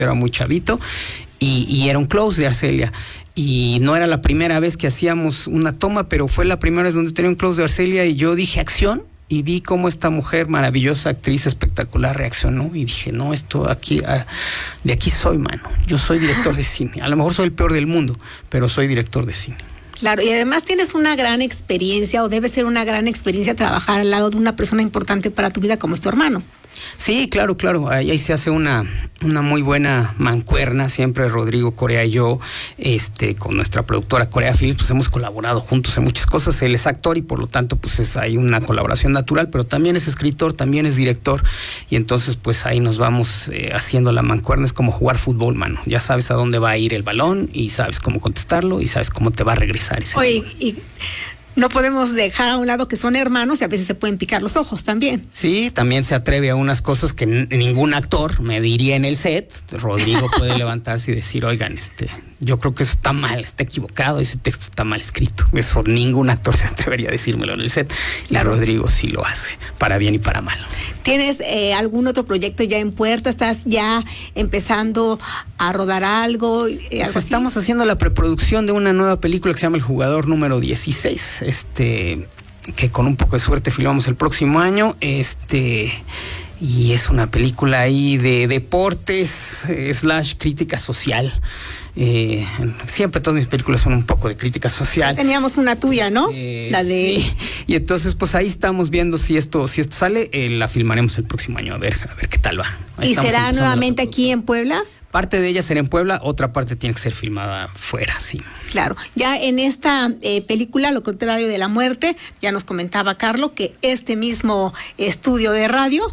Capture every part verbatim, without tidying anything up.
era muy chavito, y, y era un close de Arcelia. Y no era la primera vez que hacíamos una toma, pero fue la primera vez donde tenía un close de Arcelia y yo dije acción y vi cómo esta mujer maravillosa, actriz espectacular, reaccionó y dije, no, esto aquí, ah, de aquí soy, mano. Yo soy director de cine. A lo mejor soy el peor del mundo, pero soy director de cine. Claro, y además tienes una gran experiencia, o debe ser una gran experiencia trabajar al lado de una persona importante para tu vida como es tu hermano. Sí, claro, claro. Ahí, ahí se hace una, una muy buena mancuerna. Siempre Rodrigo Corea y yo, este, con nuestra productora Corea Films, pues hemos colaborado juntos en muchas cosas. Él es actor y por lo tanto, pues es, hay una colaboración natural, pero también es escritor, también es director. Y entonces, pues ahí nos vamos eh, haciendo la mancuerna. Es como jugar fútbol, mano. Ya sabes a dónde va a ir el balón y sabes cómo contestarlo y sabes cómo te va a regresar ese Oye, balón. y no podemos dejar a un lado que son hermanos y a veces se pueden picar los ojos también. Sí, también se atreve a unas cosas que n- ningún actor me diría en el set. Rodrigo puede levantarse y decir, oigan, este, yo creo que eso está mal, está equivocado, ese texto está mal escrito. Eso ningún actor se atrevería a decírmelo en el set. Claro. Y Rodrigo sí lo hace, para bien y para mal. ¿Tienes eh, algún otro proyecto ya en puerta? ¿Estás ya empezando a rodar algo? Eh, Pues algo estamos así? haciendo la preproducción de una nueva película que se llama El Jugador Número dieciséis, este, que con un poco de suerte filmamos el próximo año, este, y es una película ahí de deportes eh, slash crítica social. Eh, siempre todas mis películas son un poco de crítica social. Teníamos una tuya, ¿no? Eh, la de... sí. Y entonces pues ahí estamos viendo si esto si esto sale, eh, la filmaremos el próximo año, a ver a ver qué tal va. Ahí ¿Y estamos será empezando nuevamente la aquí en Puebla? Parte de ella será en Puebla, otra parte tiene que ser filmada fuera, sí. Claro, ya en esta eh, película, Lo contrario de la muerte, ya nos comentaba Carlos que este mismo estudio de radio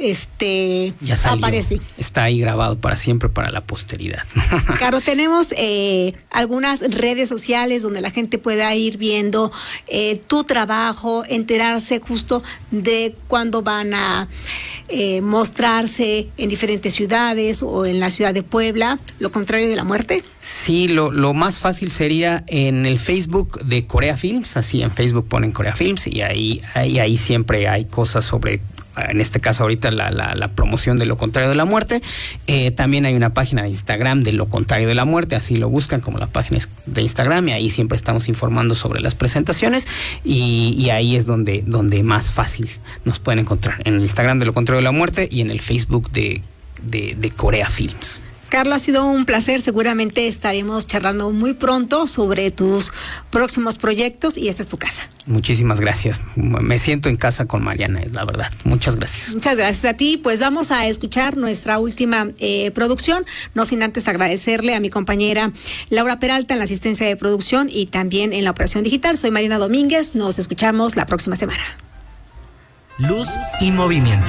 este Ya salió, aparece. está ahí grabado para siempre, para la posteridad. Claro, tenemos eh, algunas redes sociales donde la gente pueda ir viendo eh, tu trabajo, enterarse justo de cuándo van a eh, mostrarse en diferentes ciudades o en la ciudad de Puebla, Lo contrario de la muerte. Sí, lo, lo más fácil sería en el Facebook de Corea Films, así en Facebook ponen Corea Films y ahí, ahí, ahí siempre hay cosas sobre, en este caso ahorita la, la, la promoción de Lo contrario de la muerte. Eh, también hay una página de Instagram de Lo contrario de la muerte, así lo buscan como la página de Instagram y ahí siempre estamos informando sobre las presentaciones y, y ahí es donde, donde más fácil nos pueden encontrar, en el Instagram de Lo contrario de la muerte y en el Facebook de, de, de Corea Films. Carlos, ha sido un placer. Seguramente estaremos charlando muy pronto sobre tus próximos proyectos y esta es tu casa. Muchísimas gracias. Me siento en casa con Mariana, la verdad. Muchas gracias. Muchas gracias a ti. Pues vamos a escuchar nuestra última eh, producción, no sin antes agradecerle a mi compañera Laura Peralta en la asistencia de producción y también en la operación digital. Soy Mariana Domínguez. Nos escuchamos la próxima semana. Luz y movimiento.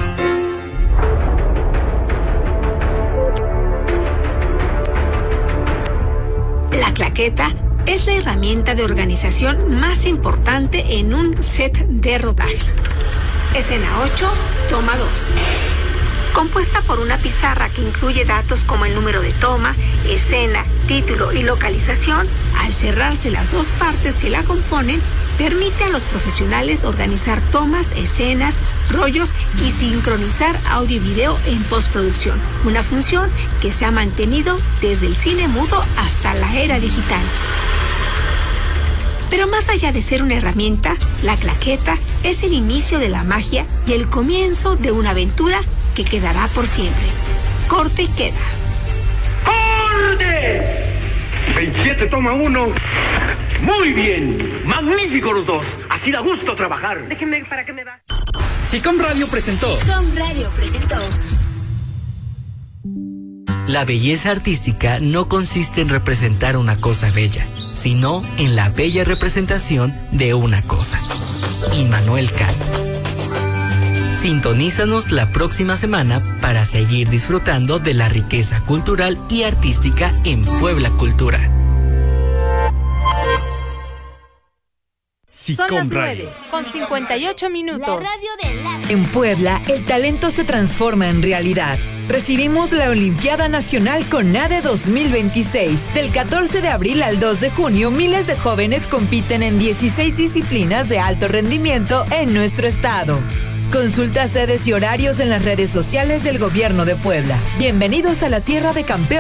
La claqueta es la herramienta de organización más importante en un set de rodaje. Escena ocho, toma dos. Compuesta por una pizarra que incluye datos como el número de toma, escena, título y localización, al cerrarse las dos partes que la componen, permite a los profesionales organizar tomas, escenas, rollos y sincronizar audio y video en postproducción. Una función que se ha mantenido desde el cine mudo hasta la era digital. Pero más allá de ser una herramienta, la claqueta es el inicio de la magia y el comienzo de una aventura que quedará por siempre. Corte y queda. ¡Corte! veintisiete toma uno. Muy bien. Magnífico los dos. Así da gusto trabajar. Déjenme para que me va. Sicom Radio presentó. Sicom Radio presentó. La belleza artística no consiste en representar una cosa bella, sino en la bella representación de una cosa. Immanuel Kant. Sintonízanos la próxima semana para seguir disfrutando de la riqueza cultural y artística en Puebla Cultura. Son las nueve, con cincuenta y ocho minutos. La radio de la... En Puebla, el talento se transforma en realidad. Recibimos la Olimpiada Nacional CONADE dos mil veintiséis. Del catorce de abril al dos de junio, miles de jóvenes compiten en dieciséis disciplinas de alto rendimiento en nuestro estado. Consulta sedes y horarios en las redes sociales del Gobierno de Puebla. Bienvenidos a la tierra de campeones.